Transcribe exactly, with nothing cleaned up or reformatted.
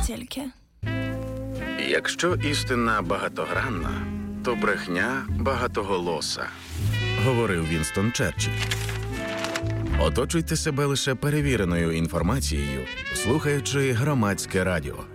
тільки. Якщо істина багатогранна, то брехня багатоголоса, говорив Вінстон Черчилль. Оточуйте себе лише перевіреною інформацією, слухаючи Громадське радіо.